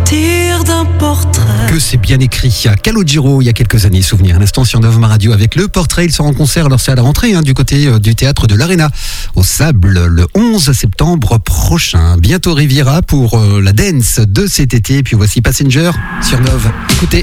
partir d'un portrait. Que c'est bien écrit. Calogero, il y a quelques années, souvenir. Un instant sur Novema Radio avec le portrait. Ils sont en concert, alors c'est à la rentrée, du côté du théâtre de l'Arena, au Sable, le 11 septembre prochain. Bientôt Riviera pour la dance de cet été. Et puis voici Passenger sur Nov. Écoutez.